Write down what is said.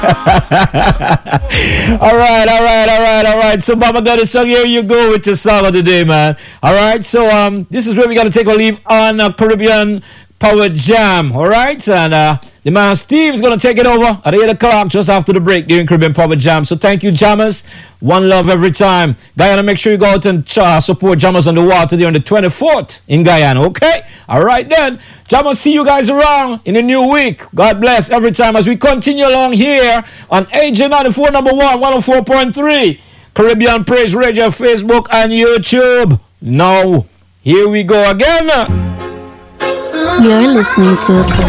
All right. So, Mama got a song. Here you go with your song of the day, man. All right. So, this is where we got to take a leave on Caribbean Power Jam. All right. And the man Steve is going to take it over at 8 o'clock just after the break during Caribbean Power Jam. So, thank you, Jammers. One love every time. Guyana, make sure you go out and support Jammers on the Water there on the 24th in Guyana. Okay. All right, then. Jammers, see you guys around in the new week. God bless every time as we continue along here on AJ94 number 1, 104.3. Caribbean Praise Radio, Facebook, and YouTube. Now, here we go again. You're listening to